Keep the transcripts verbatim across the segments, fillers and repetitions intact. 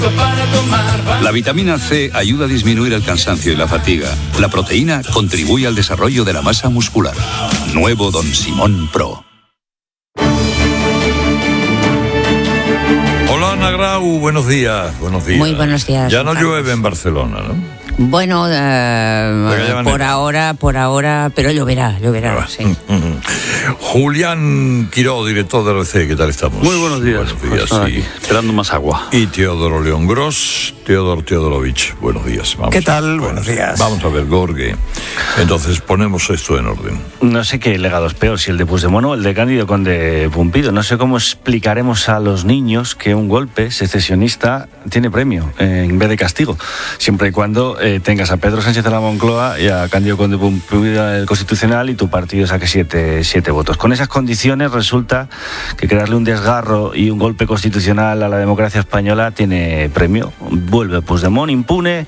La vitamina C ayuda a disminuir el cansancio y la fatiga. La proteína contribuye al desarrollo de la masa muscular. Nuevo Don Simón Pro. Hola Ana Grau, buenos días, buenos días. Muy buenos días. Ya no Carlos. llueve en Barcelona, ¿no? Bueno, uh, por ahora, por ahora, pero lloverá, lloverá, sí. Julián Quiró, director de R C, ¿qué tal estamos? Muy buenos días. Buenos días, pues sí. Aquí, esperando más agua. Y Teodoro León Gros, Teodor Teodorovich, buenos días. Vamos. ¿Qué tal? Buenos días. Vamos a ver, Gorge. Entonces, ponemos esto en orden. No sé qué legado es peor, si el de Puigdemont o el de Cándido Conde Pumpido. No sé cómo explicaremos a los niños que un golpe secesionista tiene premio eh, en vez de castigo, siempre y cuando eh, tengas a Pedro Sánchez de la Moncloa y a Cándido Conde Pumpido del Constitucional y tu partido saque siete, siete votos. Con esas condiciones resulta que crearle un desgarro y un golpe constitucional a la democracia española tiene premio. Vuelve Puigdemont impune.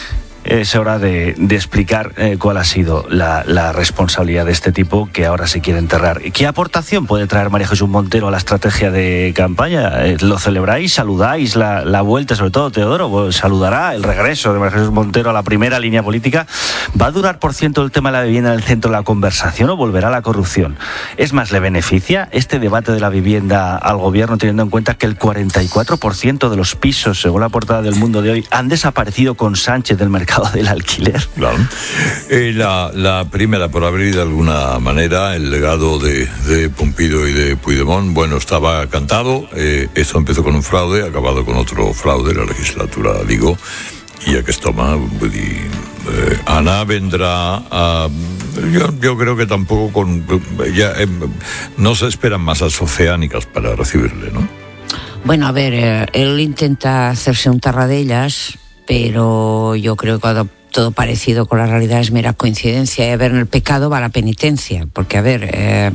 Es hora de, de explicar eh, cuál ha sido la, la responsabilidad de este tipo que ahora se quiere enterrar. ¿Qué aportación puede traer María Jesús Montero a la estrategia de campaña? Eh, ¿Lo celebráis? ¿Saludáis la, la vuelta, sobre todo Teodoro? Pues, ¿saludará el regreso de María Jesús Montero a la primera línea política? ¿Va a durar, por ciento, el tema de la vivienda en el centro de la conversación o volverá la corrupción? Es más, ¿le beneficia este debate de la vivienda al gobierno, teniendo en cuenta que el cuarenta y cuatro por ciento de los pisos, según la portada del Mundo de hoy, han desaparecido con Sánchez del mercado del alquiler? Claro. Eh, la, la primera, por abrir de alguna manera el legado de, de Pumpido y de Puigdemont, bueno, estaba cantado. Eh, esto empezó con un fraude, ha acabado con otro fraude, la legislatura, digo, y aquest home, vull dir, eh, Ana vendrá a... Yo, yo creo que tampoco con... Ya, eh, no se esperan masas oceánicas para recibirle, ¿no? Bueno, a ver, eh, él intenta hacerse un tarradellas, pero yo creo que todo parecido con la realidad es mera coincidencia. Y a ver, en el pecado va la penitencia, porque a ver, eh,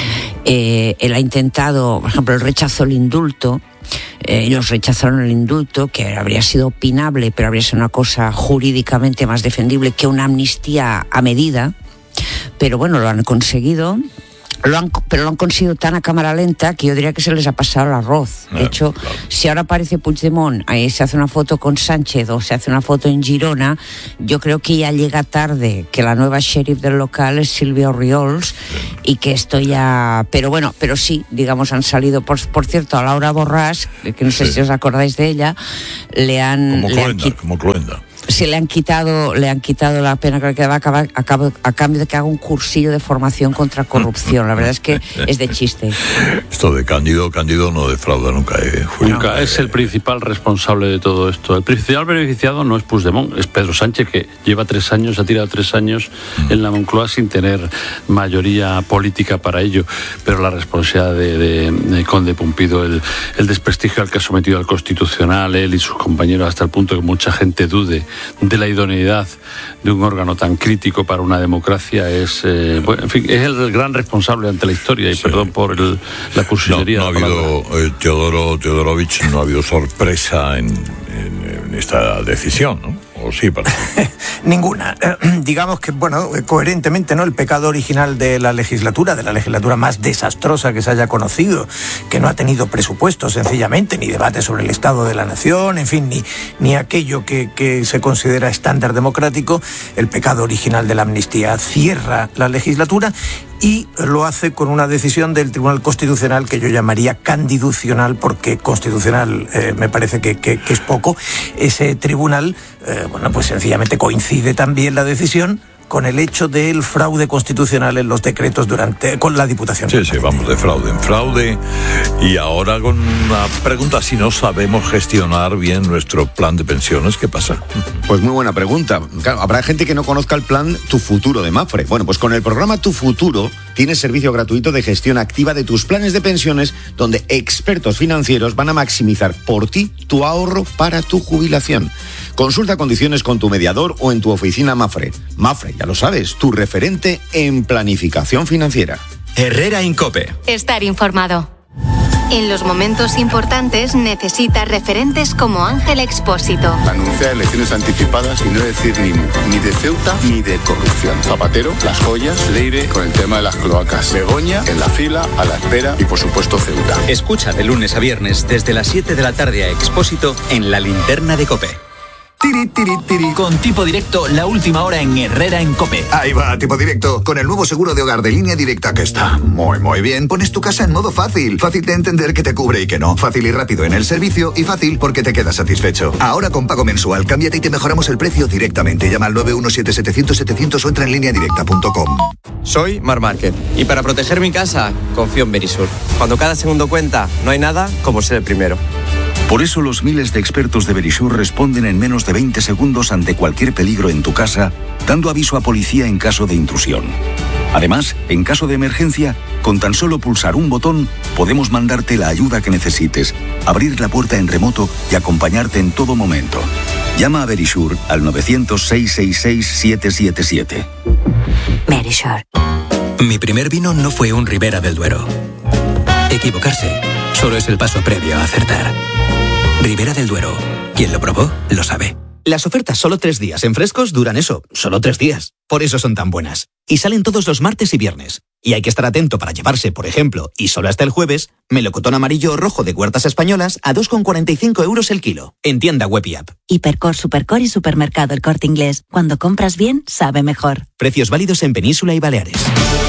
eh, él ha intentado, por ejemplo, él rechazó el indulto. Eh, ellos rechazaron el indulto, que habría sido opinable, pero habría sido una cosa jurídicamente más defendible que una amnistía a medida. Pero bueno, lo han conseguido. Lo han, pero lo han conseguido tan a cámara lenta que yo diría que se les ha pasado el arroz. De hecho, claro, si ahora aparece Puigdemont, ahí se hace una foto con Sánchez o se hace una foto en Girona, yo creo que ya llega tarde, que la nueva sheriff del local es Silvia Orriols y que esto ya... Pero bueno, pero sí, digamos, han salido... Por, por cierto, a Laura Borràs, que no sé sí. si os acordáis de ella, le han... Como le Cloenda, han como Cloenda. Se le han quitado, le han quitado la pena que le quedaba a, acabar, a, cabo, a cambio de que haga un cursillo de formación contra corrupción. La verdad es que es de chiste. Esto de Cándido, Cándido no defrauda nunca, ¿eh? Nunca, no. Es el principal responsable de todo esto. El principal beneficiado no es Puigdemont, es Pedro Sánchez, que lleva tres años, ha tirado tres años mm. en la Moncloa sin tener mayoría política para ello. Pero la responsabilidad de, de, de Conde Pumpido, el, el desprestigio al que ha sometido al Constitucional, él y sus compañeros, hasta el punto que mucha gente dude de la idoneidad de un órgano tan crítico para una democracia, es eh, bueno, en fin, es el gran responsable ante la historia, y sí. perdón por el, la cursilería. No, no ha habido, eh, Teodoro Teodorovich, no ha habido sorpresa en, en, en esta decisión, ¿no? ¿O sí, para Ninguna. Eh, digamos que, bueno, coherentemente, ¿no? El pecado original de la legislatura, de la legislatura más desastrosa que se haya conocido, que no ha tenido presupuesto, sencillamente, ni debate sobre el estado de la nación, en fin, ni, ni aquello que, que se considera estándar democrático. El pecado original de la amnistía cierra la legislatura y lo hace con una decisión del Tribunal Constitucional que yo llamaría candiducional, porque constitucional eh, me parece que, que, que es poco. Ese tribunal, eh, bueno, pues sencillamente coincide también la decisión con el hecho del fraude constitucional en los decretos durante con la Diputación. Sí, sí, vamos de fraude en fraude. Y ahora con una pregunta: si no sabemos gestionar bien nuestro plan de pensiones, ¿qué pasa? Pues muy buena pregunta. Claro, habrá gente que no conozca el plan Tu Futuro de Mapfre. Bueno, pues con el programa Tu Futuro tienes servicio gratuito de gestión activa de tus planes de pensiones, donde expertos financieros van a maximizar por ti tu ahorro para tu jubilación. Consulta condiciones con tu mediador o en tu oficina Mapfre. Mapfre, ya lo sabes, tu referente en planificación financiera. Herrera Incope. Estar informado. En los momentos importantes necesita referentes como Ángel Expósito. Anunciar elecciones anticipadas y no decir ni mu, ni de Ceuta ni de corrupción. Zapatero, las joyas, Leire con el tema de las cloacas. Begoña en la fila, a la espera y por supuesto Ceuta. Escucha de lunes a viernes desde las siete de la tarde a Expósito en La Linterna de COPE. Tiri, tiri, tiri. Con Tipo Directo, la última hora en Herrera en COPE. Ahí va, Tipo Directo, con el nuevo seguro de hogar de Línea Directa que está muy, muy bien. Pones tu casa en modo fácil. Fácil de entender que te cubre y que no. Fácil y rápido en el servicio y fácil porque te quedas satisfecho. Ahora con pago mensual, cámbiate y te mejoramos el precio directamente. Llama al nueve uno siete setecientos setecientos o entra en línea directa punto com. Soy Mar Márquez y para proteger mi casa, confío en Verisur. Cuando cada segundo cuenta, no hay nada como ser el primero. Por eso los miles de expertos de Verisur responden en menos de veinte segundos ante cualquier peligro en tu casa, dando aviso a policía en caso de intrusión. Además, en caso de emergencia, con tan solo pulsar un botón, podemos mandarte la ayuda que necesites, abrir la puerta en remoto y acompañarte en todo momento. Llama a Verisur al nueve cero cero, seis seis seis, siete siete siete. Verisur. Mi primer vino no fue un Ribera del Duero. Equivocarse solo es el paso previo a acertar. Ribera del Duero. Quien lo probó, lo sabe. Las ofertas solo tres días en frescos duran eso, solo tres días. Por eso son tan buenas. Y salen todos los martes y viernes. Y hay que estar atento para llevarse, por ejemplo, y solo hasta el jueves, melocotón amarillo o rojo de Huertas Españolas a dos con cuarenta y cinco euros el kilo. En tienda web y app. Hipercor, Supercor y Supermercado El Corte Inglés. Cuando compras bien, sabe mejor. Precios válidos en Península y Baleares.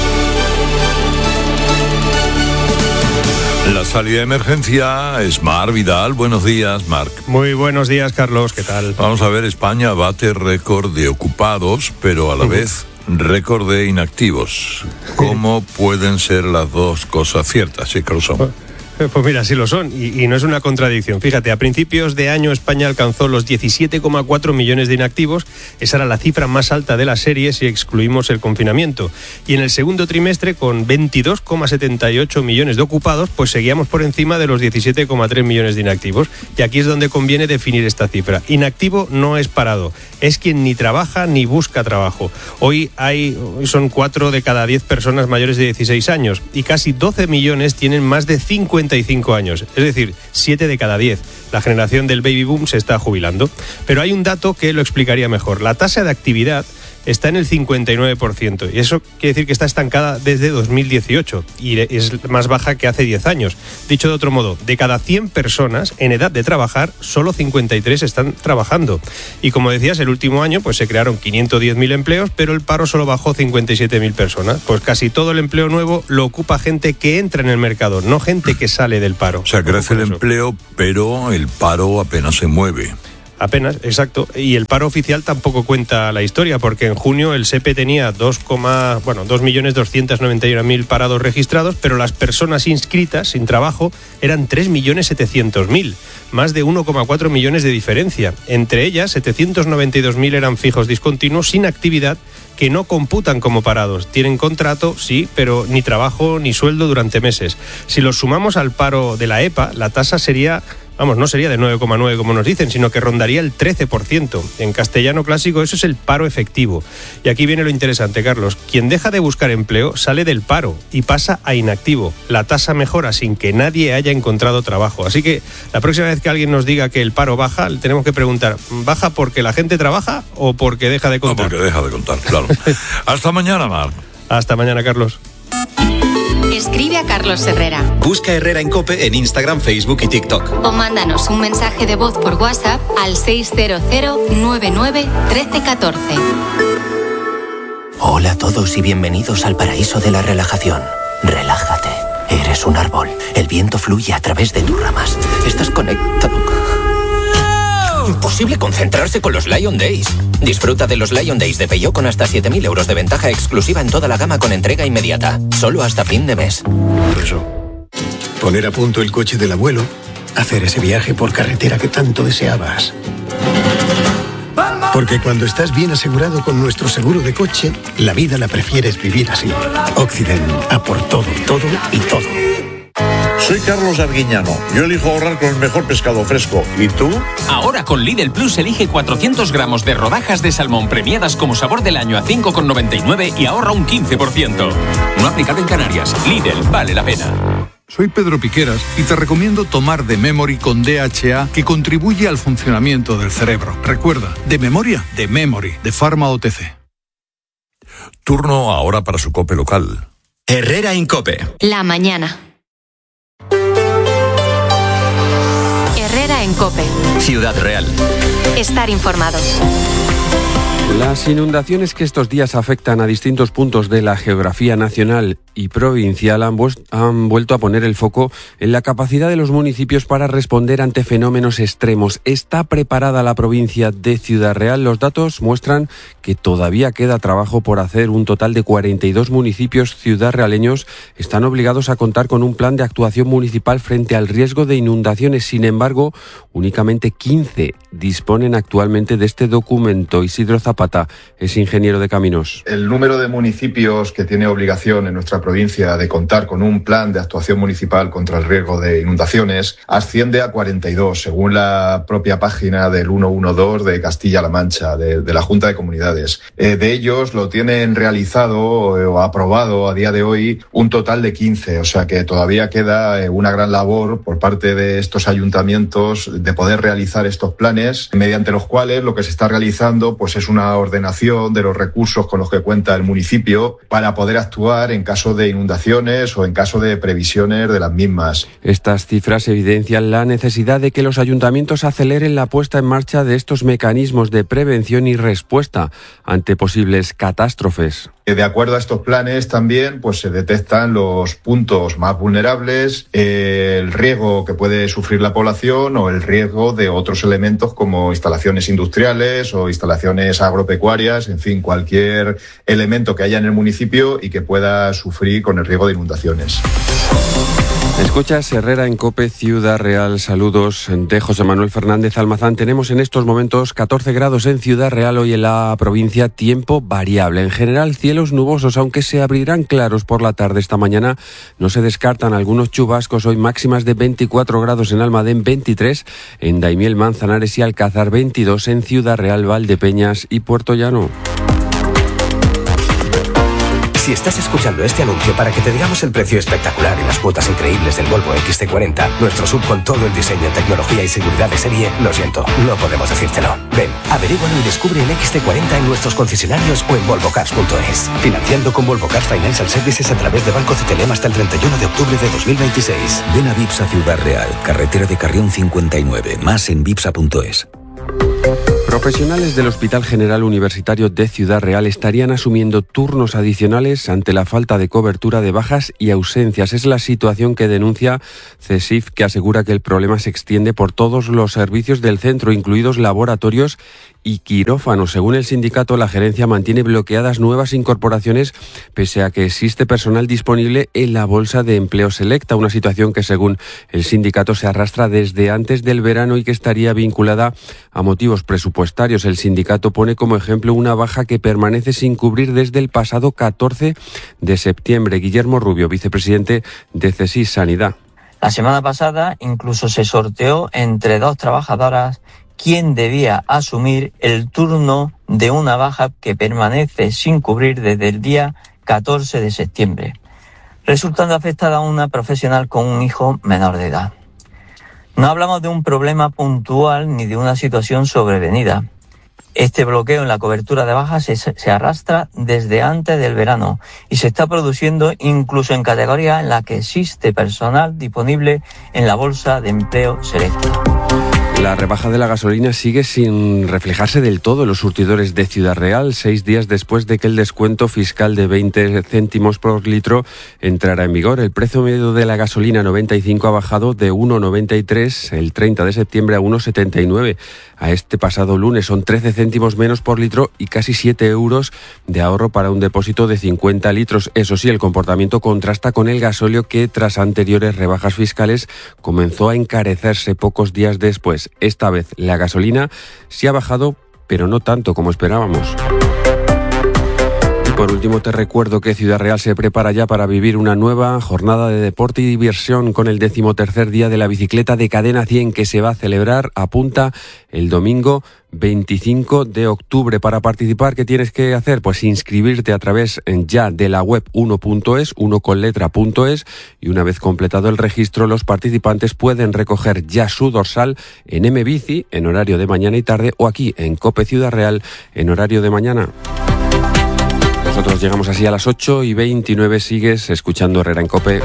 La salida de emergencia es Mar Vidal. Buenos días, Marc. Muy buenos días, Carlos. ¿Qué tal? Vamos a ver, España bate récord de ocupados, pero a la uh-huh. vez récord de inactivos. ¿Cómo pueden ser las dos cosas ciertas? Sí que lo son. Pues mira, sí lo son, y, y no es una contradicción. Fíjate, a principios de año España alcanzó los diecisiete coma cuatro millones de inactivos. Esa era la cifra más alta de la serie si excluimos el confinamiento. Y en el segundo trimestre, con veintidós coma setenta y ocho millones de ocupados, pues seguíamos por encima de los diecisiete coma tres millones de inactivos. Y aquí es donde conviene definir esta cifra. Inactivo no es parado, es quien ni trabaja ni busca trabajo. Hoy hay, hoy son cuatro de cada diez personas mayores de dieciséis años y casi doce millones tienen más de cincuenta y cinco años, es decir, siete de cada diez. La generación del baby boom se está jubilando. Pero hay un dato que lo explicaría mejor. La tasa de actividad está en el cincuenta y nueve por ciento y eso quiere decir que está estancada desde dos mil dieciocho y es más baja que hace diez años. Dicho de otro modo, de cada cien personas en edad de trabajar, solo cincuenta y tres están trabajando. Y como decías, el último año pues se crearon quinientos diez mil empleos, pero el paro solo bajó cincuenta y siete mil personas. Pues casi todo el empleo nuevo lo ocupa gente que entra en el mercado, no gente que sale del paro. O sea, crece el empleo, pero el paro apenas se mueve. Apenas, exacto. Y el paro oficial tampoco cuenta la historia, porque en junio el S E P E tenía dos, bueno, dos millones doscientos noventa y uno mil parados registrados, pero las personas inscritas sin trabajo eran tres millones setecientos mil, más de uno coma cuatro millones de diferencia. Entre ellas, setecientos noventa y dos mil eran fijos discontinuos sin actividad, que no computan como parados. Tienen contrato, sí, pero ni trabajo ni sueldo durante meses. Si los sumamos al paro de la E P A, la tasa sería... Vamos, no sería de nueve coma nueve como nos dicen, sino que rondaría el trece por ciento. En castellano clásico eso es el paro efectivo. Y aquí viene lo interesante, Carlos. Quien deja de buscar empleo sale del paro y pasa a inactivo. La tasa mejora sin que nadie haya encontrado trabajo. Así que la próxima vez que alguien nos diga que el paro baja, le tenemos que preguntar, ¿baja porque la gente trabaja o porque deja de contar? No, porque deja de contar, claro. Hasta mañana, Mar. Hasta mañana, Carlos. Escribe a Carlos Herrera. Busca Herrera en COPE en Instagram, Facebook y TikTok. O mándanos un mensaje de voz por WhatsApp al seis cero cero, nueve nueve, uno tres uno cuatro. Hola a todos y bienvenidos al paraíso de la relajación. Relájate. Eres un árbol. El viento fluye a través de tus ramas. Estás conectado. Imposible concentrarse con los Lion Days. Disfruta de los Lion Days de Peugeot con hasta siete mil euros de ventaja exclusiva en toda la gama con entrega inmediata. Solo hasta fin de mes. Por eso, poner a punto el coche del abuelo, hacer ese viaje por carretera que tanto deseabas. Porque cuando estás bien asegurado con nuestro seguro de coche, la vida la prefieres vivir así. Occident, a por todo, todo y todo. Soy Carlos Arguiñano. Yo elijo ahorrar con el mejor pescado fresco. ¿Y tú? Ahora con Lidl Plus elige cuatrocientos gramos de rodajas de salmón premiadas como sabor del año a cinco con noventa y nueve y ahorra un quince por ciento. No aplicado en Canarias. Lidl, vale la pena. Soy Pedro Piqueras y te recomiendo tomar The Memory con D H A, que contribuye al funcionamiento del cerebro. Recuerda, de memoria, The Memory, de Pharma O T C. Turno ahora para su COPE local. Herrera Incope. La mañana. Herrera en COPE. Ciudad Real. Estar informado. Las inundaciones que estos días afectan a distintos puntos de la geografía nacional y provincial han, vu- han vuelto a poner el foco en la capacidad de los municipios para responder ante fenómenos extremos. ¿Está preparada la provincia de Ciudad Real? Los datos muestran que todavía queda trabajo por hacer. Un total de cuarenta y dos municipios ciudadrealeños están obligados a contar con un plan de actuación municipal frente al riesgo de inundaciones. Sin embargo, únicamente quince disponen actualmente de este documento. Isidro Zapata es ingeniero de caminos. El número de municipios que tiene obligación en nuestra provincia de contar con un plan de actuación municipal contra el riesgo de inundaciones asciende a cuarenta y dos, según la propia página del ciento doce de Castilla-La Mancha, de, de la Junta de Comunidades. Eh, de ellos lo tienen realizado o aprobado a día de hoy un total de quince, o sea que todavía queda eh, una gran labor por parte de estos ayuntamientos de poder realizar estos planes, mediante los cuales lo que se está realizando pues es una ordenación de los recursos con los que cuenta el municipio para poder actuar en caso de inundaciones o en caso de previsiones de las mismas. Estas cifras evidencian la necesidad de que los ayuntamientos aceleren la puesta en marcha de estos mecanismos de prevención y respuesta ante posibles catástrofes. De acuerdo a estos planes también pues se detectan los puntos más vulnerables, eh, el riesgo que puede sufrir la población o el riesgo de otros elementos como instalaciones industriales o instalaciones agropecuarias, en fin, cualquier elemento que haya en el municipio y que pueda sufrir con el riesgo de inundaciones. Escuchas Herrera en COPE, Ciudad Real. Saludos de José Manuel Fernández Almazán. Tenemos en estos momentos catorce grados en Ciudad Real, hoy en la provincia, tiempo variable. En general, cielos nubosos, aunque se abrirán claros por la tarde esta mañana. No se descartan algunos chubascos. Hoy máximas de veinticuatro grados en Almadén, veintitrés en Daimiel, Manzanares y Alcázar, veintidós en Ciudad Real, Valdepeñas y Puerto Llano. Si estás escuchando este anuncio para que te digamos el precio espectacular y las cuotas increíbles del Volvo X C cuarenta, nuestro sub con todo el diseño, tecnología y seguridad de serie, lo siento, no podemos decírtelo. Ven, averígualo y descubre el X C cuarenta en nuestros concesionarios o en volvo cars punto es. Financiando con Volvo Cars Financial Services a través de Banco C T L M hasta el treinta y uno de octubre de dos mil veintiséis. Ven a Vipsa Ciudad Real, carretera de Carrión cincuenta y nueve, más en vipsa punto es. Profesionales del Hospital General Universitario de Ciudad Real estarían asumiendo turnos adicionales ante la falta de cobertura de bajas y ausencias. Es la situación que denuncia CESIF, que asegura que el problema se extiende por todos los servicios del centro, incluidos laboratorios y quirófanos. Según el sindicato, la gerencia mantiene bloqueadas nuevas incorporaciones pese a que existe personal disponible en la bolsa de empleo selecta, una situación que según el sindicato se arrastra desde antes del verano y que estaría vinculada a motivos presupuestarios. El sindicato pone como ejemplo una baja que permanece sin cubrir desde el pasado catorce de septiembre. Guillermo Rubio, vicepresidente de CESIF Sanidad. La semana pasada incluso se sorteó entre dos trabajadoras quién debía asumir el turno de una baja que permanece sin cubrir desde el día catorce de septiembre, resultando afectada una profesional con un hijo menor de edad. No hablamos de un problema puntual ni de una situación sobrevenida. Este bloqueo en la cobertura de bajas se, se arrastra desde antes del verano y se está produciendo incluso en categorías en las que existe personal disponible en la bolsa de empleo selecta. La rebaja de la gasolina sigue sin reflejarse del todo en los surtidores de Ciudad Real, seis días después de que el descuento fiscal de veinte céntimos por litro entrara en vigor. El precio medio de la gasolina noventa y cinco ha bajado de uno noventa y tres el treinta de septiembre a uno setenta y nueve. A este pasado lunes son trece céntimos menos por litro y casi siete euros de ahorro para un depósito de cincuenta litros. Eso sí, el comportamiento contrasta con el gasóleo, que tras anteriores rebajas fiscales comenzó a encarecerse pocos días después. Esta vez la gasolina sí ha bajado, pero no tanto como esperábamos. por último te recuerdo que Ciudad Real se prepara ya para vivir una nueva jornada de deporte y diversión con el decimotercer día de la bicicleta de Cadena cien que se va a celebrar, apunta, el domingo veinticinco de octubre. Para participar, ¿qué tienes que hacer? Pues inscribirte a través ya de la web uno punto es, uno con letra punto es, y una vez completado el registro, los participantes pueden recoger ya su dorsal en M-Bici en horario de mañana y tarde o aquí en COPE Ciudad Real en horario de mañana. Nosotros llegamos así a las ocho y veintinueve, sigues escuchando Herrera en COPE.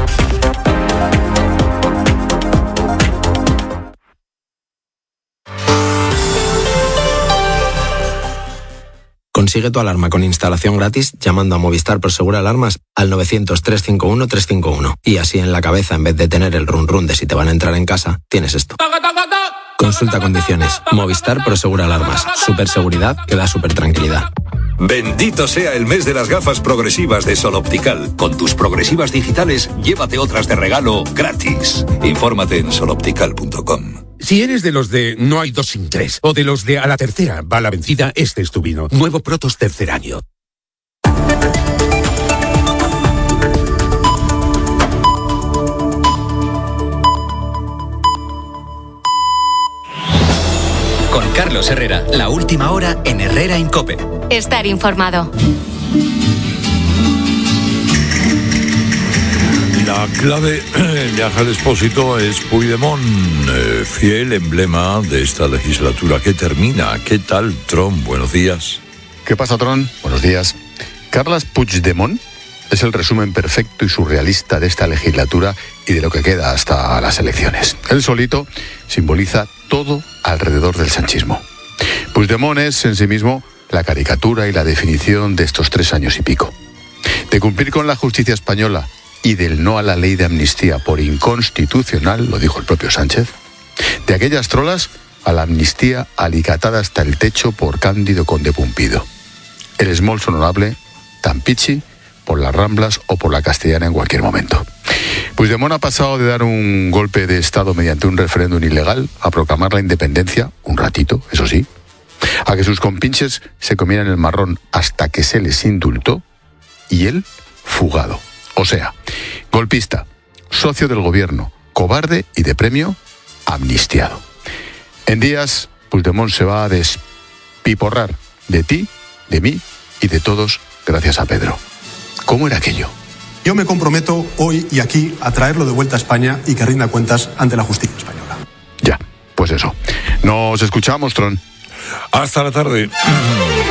Consigue tu alarma con instalación gratis llamando a Movistar Prosegur Alarmas al novecientos, trescientos cincuenta y uno, trescientos cincuenta y uno. Y así en la cabeza, en vez de tener el run run de si te van a entrar en casa, tienes esto. Consulta condiciones. Movistar Prosegur Alarmas. Super seguridad que da super tranquilidad. Bendito sea el mes de las gafas progresivas de Sol Optical. Con tus progresivas digitales, llévate otras de regalo gratis. Infórmate en sol optical punto com. Si eres de los de no hay dos sin tres, o de los de a la tercera va la vencida, este es tu vino. Nuevo Protos tercer año. Con Carlos Herrera, la última hora en Herrera en COPE. Estar informado. La clave de Ángel Expósito es Puigdemont, eh, fiel emblema de esta legislatura que termina. ¿Qué tal, Tron? Buenos días. ¿Qué pasa, Tron? Buenos días. Carles Puigdemont es el resumen perfecto y surrealista de esta legislatura y de lo que queda hasta las elecciones. Él solito simboliza todo alrededor del sanchismo. Puigdemont es en sí mismo la caricatura y la definición de estos tres años y pico. De cumplir con la justicia española y del no a la ley de amnistía por inconstitucional, lo dijo el propio Sánchez, de aquellas trolas a la amnistía alicatada hasta el techo por Cándido Conde Pumpido. El esmolso honorable, tan pichi, por las Ramblas o por la Castellana en cualquier momento. Puigdemont ha pasado de dar un golpe de Estado mediante un referéndum ilegal a proclamar la independencia, un ratito, eso sí, a que sus compinches se comieran el marrón hasta que se les indultó, y él fugado. O sea, golpista, socio del gobierno, cobarde y de premio, amnistiado. En días, Puigdemont se va a despiporrar de ti, de mí y de todos gracias a Pedro. ¿Cómo era aquello? Yo me comprometo hoy y aquí a traerlo de vuelta a España y que rinda cuentas ante la justicia española. Ya, pues eso. Nos escuchamos, Tron. Hasta la tarde.